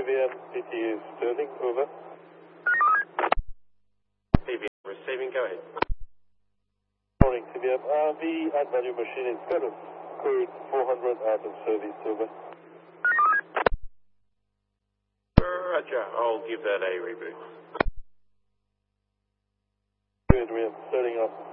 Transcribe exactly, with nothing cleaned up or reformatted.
V M, P T U Sterling, over. P V M receiving, go ahead. Morning, P V M. Uh, the add value machine is status. Code four hundred out of service, over. Roger, I'll give that a reboot. Adrian, starting up.